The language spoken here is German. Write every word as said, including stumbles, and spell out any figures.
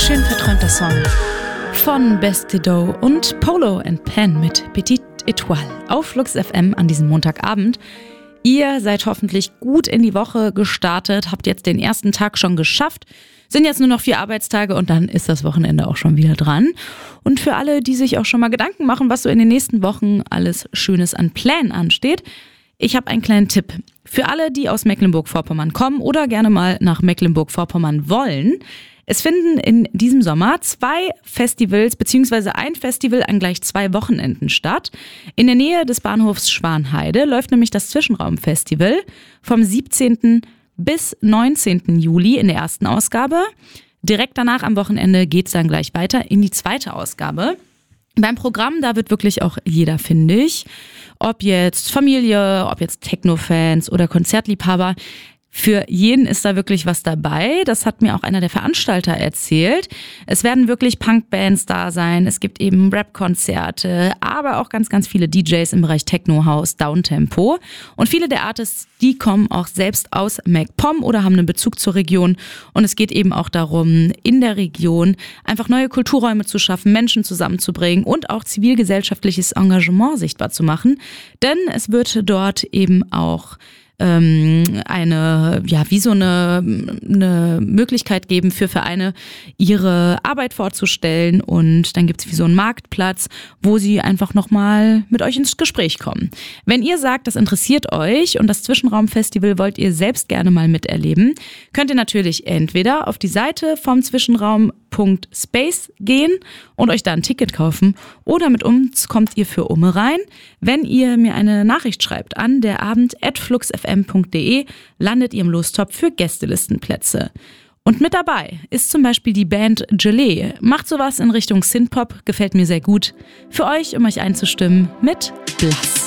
Schön verträumter Song von Bestido und Polo and Pan mit Petite Étoile auf Flux F M an diesem Montagabend. Ihr seid hoffentlich gut in die Woche gestartet, habt jetzt den ersten Tag schon geschafft, sind jetzt nur noch vier Arbeitstage und dann ist das Wochenende auch schon wieder dran. Und für alle, die sich auch schon mal Gedanken machen, was so in den nächsten Wochen alles Schönes an Plänen ansteht, ich habe einen kleinen Tipp. Für alle, die aus Mecklenburg-Vorpommern kommen oder gerne mal nach Mecklenburg-Vorpommern wollen, es finden in diesem Sommer zwei Festivals bzw. ein Festival an gleich zwei Wochenenden statt. In der Nähe des Bahnhofs Schwanheide läuft nämlich das Zwischenraum-Festival vom siebzehnten bis neunzehnten Juli in der ersten Ausgabe. Direkt danach am Wochenende geht es dann gleich weiter in die zweite Ausgabe. Beim Programm, da wird wirklich auch jeder fündig. Ob jetzt Familie, ob jetzt Techno-Fans oder Konzertliebhaber. Für jeden ist da wirklich was dabei. Das hat mir auch einer der Veranstalter erzählt. Es werden wirklich Punkbands da sein. Es gibt eben Rap-Konzerte, aber auch ganz, ganz viele D Js im Bereich Techno, House, Downtempo. Und viele der Artists, die kommen auch selbst aus MacPom oder haben einen Bezug zur Region. Und es geht eben auch darum, in der Region einfach neue Kulturräume zu schaffen, Menschen zusammenzubringen und auch zivilgesellschaftliches Engagement sichtbar zu machen. Denn es wird dort eben auch eine, ja, wie so eine, eine Möglichkeit geben für Vereine, ihre Arbeit vorzustellen und dann gibt's wie so einen Marktplatz, wo sie einfach nochmal mit euch ins Gespräch kommen. Wenn ihr sagt, das interessiert euch und das Zwischenraumfestival wollt ihr selbst gerne mal miterleben, könnt ihr natürlich entweder auf die Seite vom Zwischenraum Punkt space gehen und euch da ein Ticket kaufen oder mit uns kommt ihr für Umme rein. Wenn ihr mir eine Nachricht schreibt an derabend at fluxfm punkt de, landet ihr im Lostopf für Gästelistenplätze. Und mit dabei ist zum Beispiel die Band Gelee. Macht sowas in Richtung Synthpop, gefällt mir sehr gut. Für euch, um euch einzustimmen, mit Blass.